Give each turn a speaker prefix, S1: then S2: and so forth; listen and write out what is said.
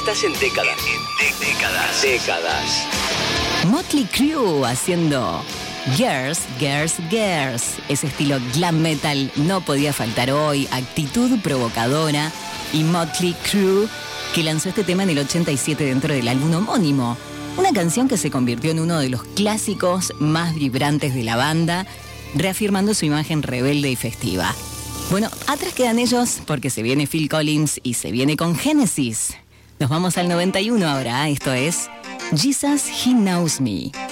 S1: Estás en décadas. Décadas.
S2: Motley Crue haciendo Girls, Girls, Girls. Ese estilo glam metal no podía faltar hoy. Actitud provocadora. Y Motley Crue, que lanzó este tema en el 87 dentro del álbum homónimo. Una canción que se convirtió en uno de los clásicos más vibrantes de la banda, reafirmando su imagen rebelde y festiva. Bueno, atrás quedan ellos porque se viene Phil Collins y se viene con Genesis. Nos vamos al 91 ahora. Esto es Jesus, He Knows Me.